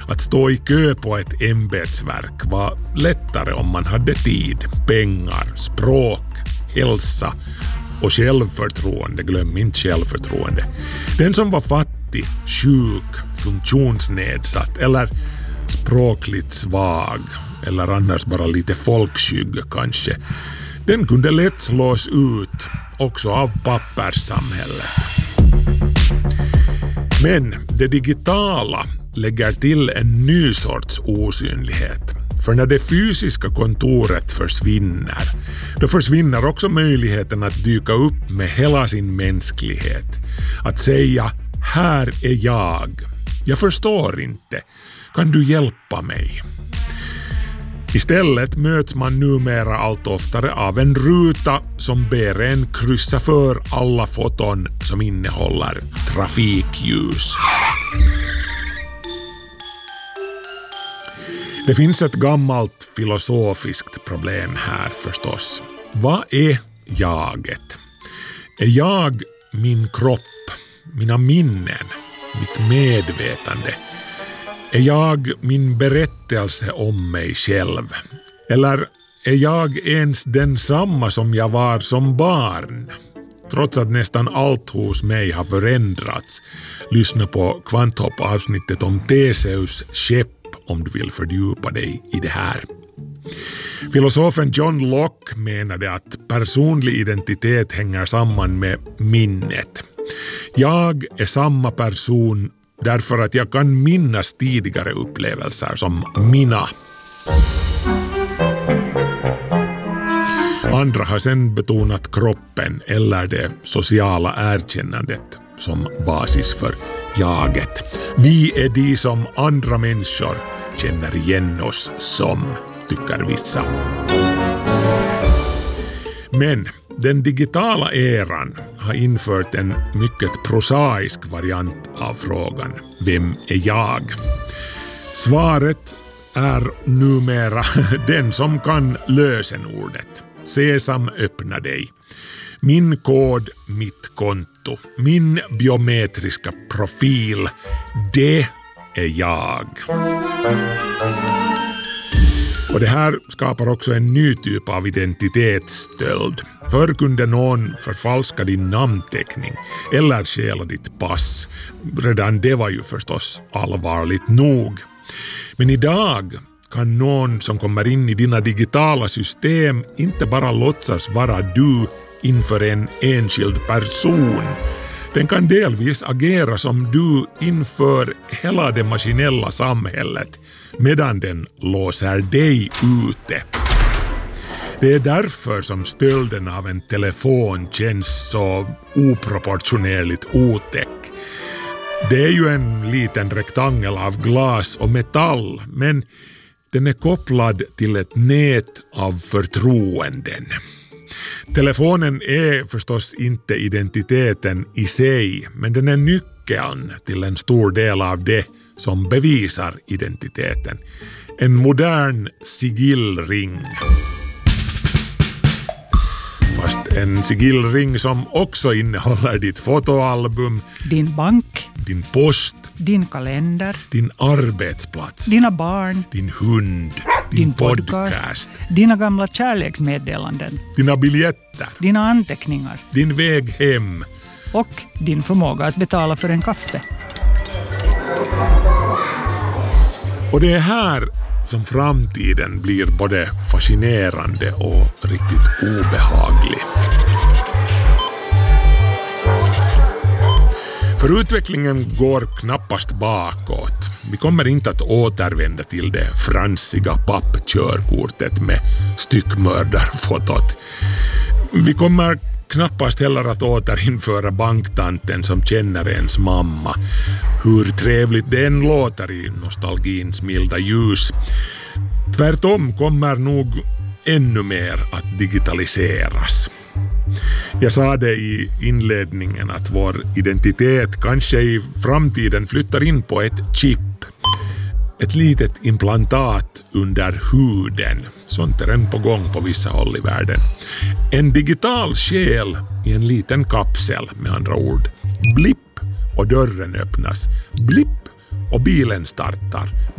Att stå i kö på ett ämbetsverk var lättare om man hade tid, pengar, språk, hälsa och självförtroende. Glöm inte självförtroende. Den som var fattig, sjuk, funktionsnedsatt eller språkligt svag eller annars bara lite folkskygg kanske, den kunde lätt slås ut också av papperssamhället. Men det digitala lägger till en ny sorts osynlighet. För när det fysiska kontoret försvinner, då försvinner också möjligheten att dyka upp med hela sin mänsklighet. Att säga, här är jag förstår inte, kan du hjälpa mig? Istället möts man numera allt oftare av en ruta som ber en kryssa för alla foton som innehåller trafikljus. Det finns ett gammalt filosofiskt problem här förstås. Vad är jaget? Är jag min kropp, mina minnen, mitt medvetande? Är jag min berättelse om mig själv? Eller är jag ens densamma som jag var som barn? Trots att nästan allt hos mig har förändrats. Lyssna på Kvanthopp-avsnittet om Theseus skepp om du vill fördjupa dig i det här. Filosofen John Locke menade att personlig identitet hänger samman med minnet. Jag är samma person därför att jag kan minnas tidigare upplevelser som mina. Andra har sedan betonat kroppen eller det sociala erkännandet som basis för jaget. Vi är de som andra människor känner igen oss som, tycker vissa. Men den digitala eran har infört en mycket prosaisk variant av frågan. Vem är jag? Svaret är numera den som kan lösenordet. Sesam, öppna dig. Min kod, mitt konto. Min biometriska profil. Det är jag. Och det här skapar också en ny typ av identitetsstöld. Förr kunde någon förfalska din namnteckning eller stjäla ditt pass. Redan det var ju förstås allvarligt nog. Men idag kan någon som kommer in i dina digitala system inte bara låtsas vara du inför en enskild person. Den kan delvis agera som du inför hela det maskinella samhället medan den låser dig ute. Det är därför som stölden av en telefon känns så oproportionerligt otäck. Det är ju en liten rektangel av glas och metall, men den är kopplad till ett nät av förtroenden. Telefonen är förstås inte identiteten i sig, men den är nyckeln till en stor del av det som bevisar identiteten. En modern sigillring. Fast en sigillring som också innehåller ditt fotoalbum, din bank, din post, din kalender, din arbetsplats, dina barn, din hund, din podcast, dina gamla kärleksmeddelanden, dina biljetter, dina anteckningar, din väg hem och din förmåga att betala för en kaffe. Och det är här som framtiden blir både fascinerande och riktigt obehaglig. För utvecklingen går knappast bakåt. Vi kommer inte att återvända till det fransiga pappkörkortet med styckmördarfotot. Vi kommer knappast heller att återinföra banktanten som känner ens mamma. Hur trevligt den låter i nostalgins milda ljus. Tvärtom kommer nog ännu mer att digitaliseras. Jag sa det i inledningen att vår identitet kanske i framtiden flyttar in på ett chip. Ett litet implantat under huden. Sånt är än på gång på vissa håll i världen. En digital själ i en liten kapsel med andra ord. Blipp och dörren öppnas. Blipp och bilen startar.